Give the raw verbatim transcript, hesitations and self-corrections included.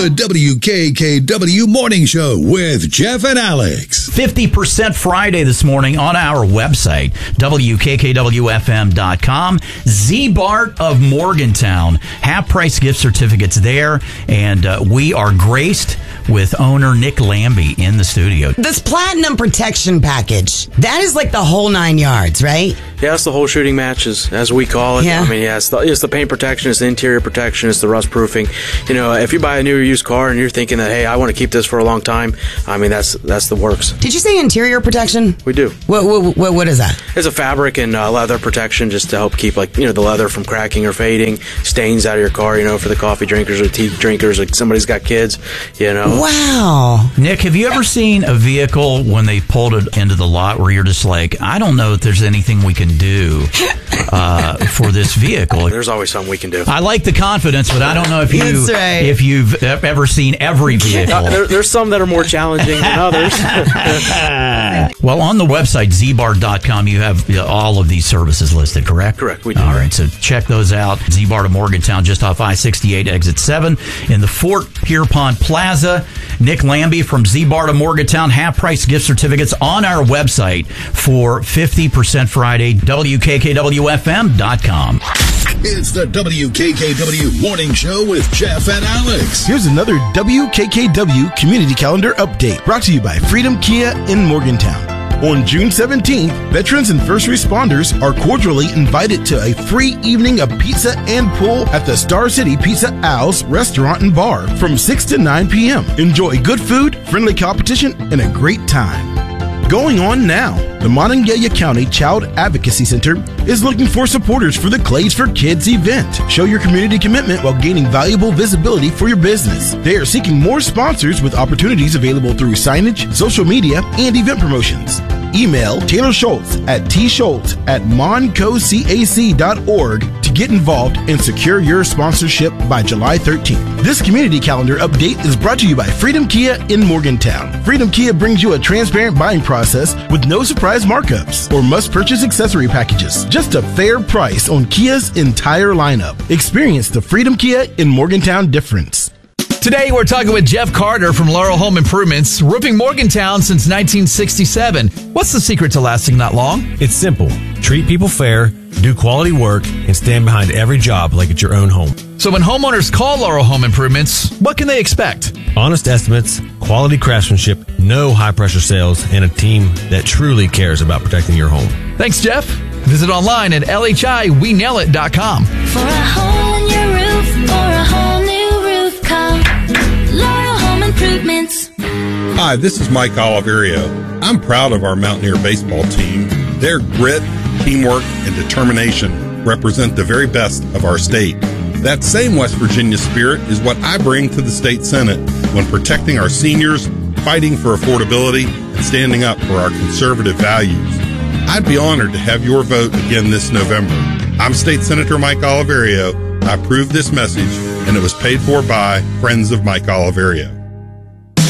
The W K K W Morning Show with Jeff and Alex. fifty percent Friday this morning on our website, W K K W F M dot com. Z-Bart of Morgantown. Half-price gift certificates there, and uh, we are graced with owner Nick Lambie in the studio. This Platinum Protection Package, that is like the whole nine yards, right? Yeah, it's the whole shooting match, as, as we call it. Yeah. I mean, yeah, it's the, it's the paint protection, it's the interior protection, it's the rust proofing. You know, if you buy a new or used car and you're thinking that, hey, I want to keep this for a long time, I mean, that's that's the works. Did you say interior protection? We do. What what what, what is that? It's a fabric and uh, leather protection just to help keep, like, you know, the leather from cracking or fading, stains out of your car, you know, for the coffee drinkers or tea drinkers, like somebody's got kids, you know. Wow. Nick, have you ever seen a vehicle when they pulled it into the lot where you're just like, I don't know if there's anything we can do uh, for this vehicle? There's always something we can do. I like the confidence, but I don't know if you That's right. if you've ever seen every vehicle. Uh, there, there's some that are more challenging than others. Well, on the website Z Bart dot com, you have uh, all of these services listed, correct? Correct, we do. All right, so check those out. Z-Bart of Morgantown, just off I sixty-eight, exit seven, in the Fort Pierpont Plaza. Nick Lambie from Z-Bart of Morgantown, half-price gift certificates on our website for fifty percent Friday, W K K W F M dot com. It's the W K K W Morning Show with Jeff and Alex. Here's another W K K W Community Calendar update brought to you by Freedom Kia in Morgantown. On June seventeenth, veterans and first responders are cordially invited to a free evening of pizza and pool at the Star City Pizza Owls restaurant and bar from six to nine p.m. Enjoy good food, friendly competition, and a great time. Going on now, the Monongalia County Child Advocacy Center is looking for supporters for the Clays for Kids event. Show your community commitment while gaining valuable visibility for your business. They are seeking more sponsors with opportunities available through signage, social media, and event promotions. Email Taylor Schultz at tschultz at moncocac dot org to get involved and secure your sponsorship by July thirteenth. This community calendar update is brought to you by Freedom Kia in Morgantown. Freedom Kia brings you a transparent buying process with no surprise markups or must-purchase accessory packages. Just a fair price on Kia's entire lineup. Experience the Freedom Kia in Morgantown difference. Today, we're talking with Jeff Carter from Laurel Home Improvements, roofing Morgantown since nineteen sixty-seven. What's the secret to lasting that long? It's simple. Treat people fair, do quality work, and stand behind every job like it's your own home. So when homeowners call Laurel Home Improvements, what can they expect? Honest estimates, quality craftsmanship, no high-pressure sales, and a team that truly cares about protecting your home. Thanks, Jeff. Visit online at L H I we nail it dot com. For a hole in your roof or a whole new roof, call Laurel Home Improvements. Hi, this is Mike Oliverio. I'm proud of our Mountaineer baseball team. Their grit, teamwork, and determination represent the very best of our state. That same West Virginia spirit is what I bring to the state Senate when protecting our seniors, fighting for affordability, and standing up for our conservative values. I'd be honored to have your vote again this November. I'm State Senator Mike Oliverio. I approve this message, and it was paid for by Friends of Mike Oliverio.